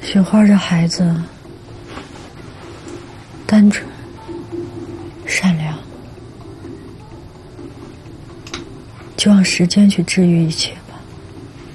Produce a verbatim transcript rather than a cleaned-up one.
雪花这孩子单纯善良，就让时间去治愈一切。